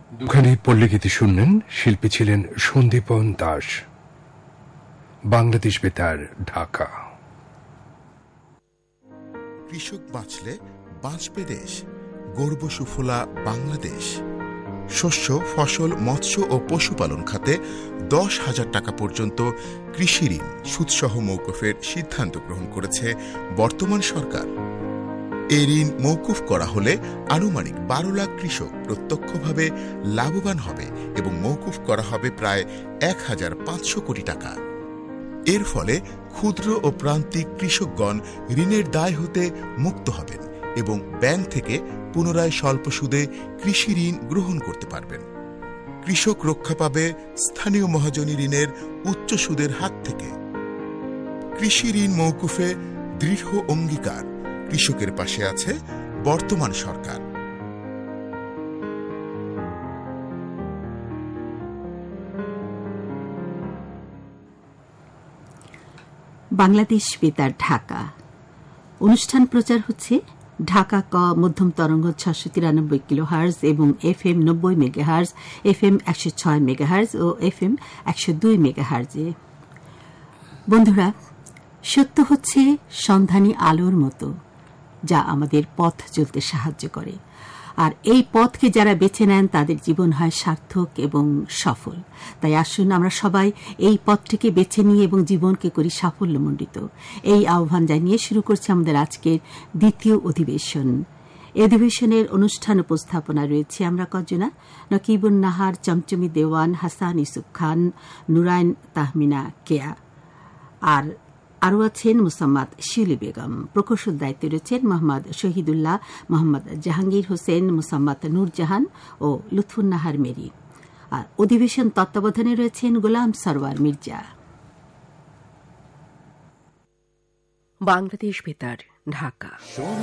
দুখানি পল্লীগীতি শুনলেন। শিল্পী ছিলেন সন্দীপন দাস। বাংলাদেশ বেতার, ঢাকা। কৃষক বাঁচলে বাঁচবে দেশ, গর্ব সুফলা বাংলাদেশ। শস্য, ফসল, মৎস্য ও পশুপালন খাতে 10,000 টাকা পর্যন্ত কৃষি ঋণ সুদসহ মৌকুফের সিদ্ধান্ত গ্রহণ করেছে বর্তমান সরকার। এই ঋণ মৌকুফ করা হলে আনুমানিক 12 লাখ কৃষক প্রত্যক্ষভাবে লাভবান হবে এবং মৌকুফ করা হবে প্রায় 1,500 কোটি টাকা। এর ফলে ক্ষুদ্র ও প্রান্তিক কৃষকগণ ঋণের দায় হতে মুক্ত হবেন এবং ব্যাংক থেকে পুনরায় স্বল্প সুদে কৃষি ঋণ গ্রহণ করতে পারবেন। কৃষক রক্ষা পাবে স্থানীয় মহাজনী ঋণের উচ্চ সুদের হাত থেকে। কৃষি ঋণ মৌকুফে দৃঢ় অঙ্গীকার, কৃষকের পাশে আছে বর্তমান সরকার। বাংলাদেশ বেতার, ঢাকা। অনুষ্ঠান প্রচার হচ্ছে ঢাকা ক মধ্যম তরঙ্গ 693 কিলোহার্জ এবং FM 90 মেগাহার্জ, FM 106 মেগাহার্জ ও FM 102 মেগাহার্জে। বন্ধুরা, সত্য হচ্ছে সন্ধানী আলোর মতো, যা আমাদের পথ চলতে সাহায্য করে। আর এই পথকে যারা বেছে নেন তাদের জীবন হয় সার্থক এবং সফল। তাই আসুন আমরা সবাই এই পথটিকে বেছে নিই এবং জীবনকে করি সাফল্যমণ্ডিত। এই আহ্বান জানিয়ে শুরু করছে আমাদের আজকের দ্বিতীয় অধিবেশন। অধিবেশনের অনুষ্ঠান উপস্থাপনা রয়েছে আমরা কজনা: নকিবুন নাহার, চমচমি দেওয়ান, হাসান ইউসুফ খান, নুরাইন তাহমিনা কেয়া, আর আরও আছেন মুসাম্মাদ শিউলি বেগম। প্রকৌশল দায়িত্বে রয়েছেন মোহাম্মদ শহীদুল্লাহ, মোহাম্মদ জাহাঙ্গীর হোসেন, মুসাম্মাদ নূরজাহান ও লুৎফুন্নাহার মেরি। আর অধিবেশন তত্ত্বাবধানে রয়েছেন গোলাম সরওয়ার মির্জা। বাংলাদেশ বেতার, ঢাকা।